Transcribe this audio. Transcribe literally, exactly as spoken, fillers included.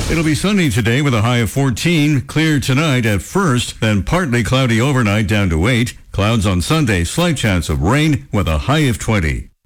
It'll be sunny today with a high of fourteen. Clear tonight at first, then partly cloudy overnight down to eight. Clouds on Sunday, slight chance of rain with a high of twenty.